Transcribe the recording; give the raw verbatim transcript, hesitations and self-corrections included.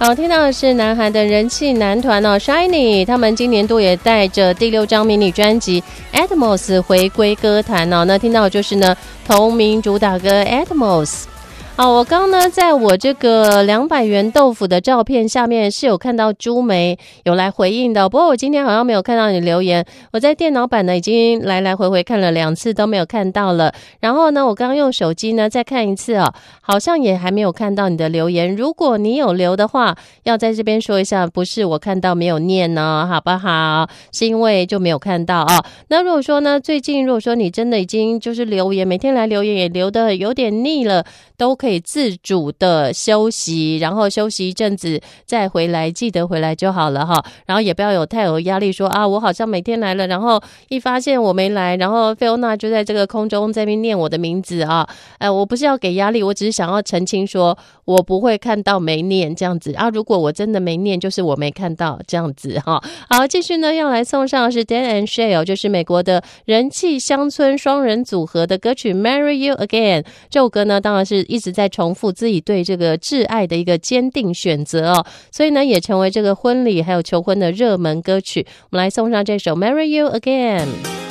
好，听到的是南韩的人气男团哦 Shiny， 他们今年度也带着第六张迷你专辑 Atmos 回归歌坛哦。那听到的就是呢同名主打歌 Atmos。好，我刚呢在我这个两百元豆腐的照片下面是有看到朱梅有来回应的，不过我今天好像没有看到你留言，我在电脑版呢已经来来回回看了两次都没有看到了，然后呢我刚刚用手机呢再看一次哦，好像也还没有看到你的留言，如果你有留的话要在这边说一下，不是我看到没有念呢，好不好？是因为就没有看到哦。那如果说呢最近如果说你真的已经就是留言每天来留言也留得有点腻了，都可以自主的休息，然后休息一阵子再回来，记得回来就好了哈。然后也不要有太有压力说啊我好像每天来了，然后一发现我没来，然后菲欧娜就在这个空中在那边念我的名字啊，呃，我不是要给压力，我只是想要澄清说我不会看到没念这样子啊，如果我真的没念就是我没看到这样子哈。好，继续呢要来送上的是 Dan and Shay， 就是美国的人气乡村双人组合的歌曲 Marry You Again， 这首歌呢当然是一直在重复自己对这个挚爱的一个坚定选择哦，所以呢也成为这个婚礼还有求婚的热门歌曲。我们来送上这首 Marry You Again。